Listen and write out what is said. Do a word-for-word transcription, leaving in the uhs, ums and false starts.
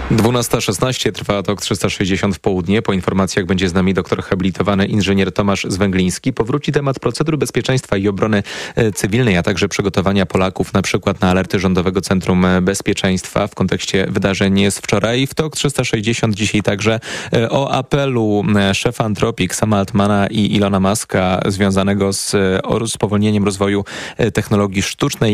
dwunasta szesnaście trwa TOK trzysta sześćdziesiąt w południe. Po informacjach będzie z nami doktor habilitowany inżynier Tomasz Zwęgliński. Powróci temat procedur bezpieczeństwa i obrony cywilnej, a także przygotowania Polaków na przykład na alerty Rządowego Centrum Bezpieczeństwa w kontekście wydarzeń z wczoraj. W TOK trzysta sześćdziesiąt dzisiaj także o apelu szefa Anthropic, Sama Altmana i Ilona Muska związanego z spowolnieniem rozwoju technologii sztucznej